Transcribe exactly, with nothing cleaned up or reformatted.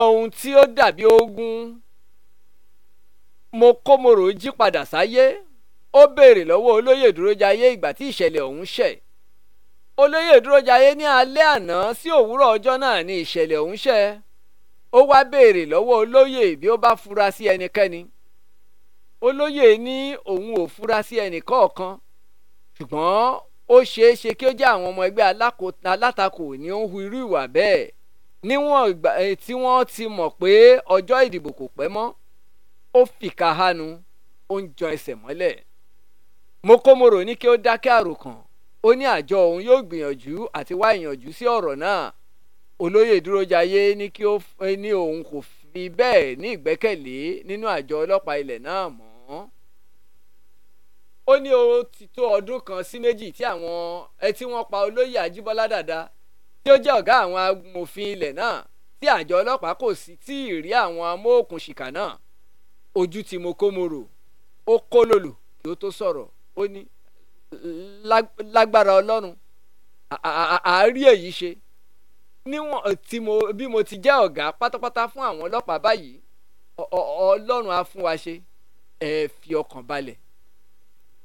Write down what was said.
ohun tí ó dàbí ogun. Mokomoro jí padà sáyé. Ó béèrè lọ́wọ́ olóyè Dúrójayé ìgbà tí ìṣẹ̀lẹ̀ ọ̀hún ṣẹ̀. Olóyè Dúrójayé ní alẹ́ àná sí òwúrọ̀ ọjọ́ náà ni ìṣẹ̀lẹ̀ ọ̀hún ṣẹ̀. Ó wá béèrè lọ́wọ́ olóyè bí ó bá fura sí ẹnikẹ́ni. Olóyè ní òun ò fura sí ẹnìkọ̀ọ̀kan, ṣùgbọ́n ó ṣeé ṣe kí ó jẹ́ àwọn ọmọ ẹgbẹ́ alátakò ní ó ń hu irú ìwà bẹ́ẹ̀ níwọ̀n ìgbà tí wọ́n ti mọ̀ pé ọjọ́ ìdìbò kò pẹ́ mọ́. Ó fìkà hánu, ó ń jan ẹsẹ̀ mọ́lẹ̀. Mokomoro ní kí ó dákẹ́ àròkàn. Ó ní àjọ òun yóò gbìyànjú àti wá ìyànjú sí ọ̀rọ̀ náà. Olóyè Dúrójayé ní kí ó ní òun kò fi bẹ́ẹ̀ ní ìgbẹ́kẹ̀lé nínú àjọ ọlọ́pàá ilẹ̀ náà mọ́. Ó ní ó ti tó ọdún kan sí méjì tí àwọn ẹ tí wọ́n pa olóyè Ajíbọ́lá Dàda tí ó jẹ́ ọ̀gá àwọn amòfin ilẹ̀ náà, tí àjọ ọlọ́pàá kò sì tí ì rí àwọn amóòkùnṣìkà náà. Ojú ti Mokomoro, ó kó lòlò kí ó tó sọ̀rọ̀. Ó ní lágbára Ọlọ́run àárí èyí ṣe. Níwọ̀n tí mo bí mo ti jẹ́ ọ̀gá pátápátá fún àwọn ọlọ́pàá báyìí, Ọlọ́run á fún wa ṣe. Ẹ fi ọkàn balẹ̀.